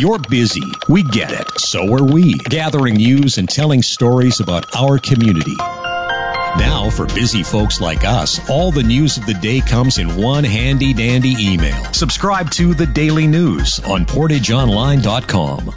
You're busy. We get it. So are we. Gathering news and telling stories about our community. Now, for busy folks like us, all the news of the day comes in one handy-dandy email. Subscribe to The Daily News on PortageOnline.com.